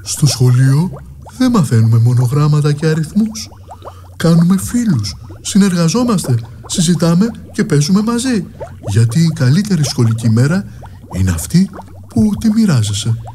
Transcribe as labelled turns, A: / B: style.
A: Στο σχολείο δεν μαθαίνουμε μόνο γράμματα και αριθμούς. Κάνουμε φίλους, συνεργαζόμαστε, συζητάμε και παίζουμε μαζί. Γιατί η καλύτερη σχολική μέρα είναι αυτή που τη μοιράζεσαι.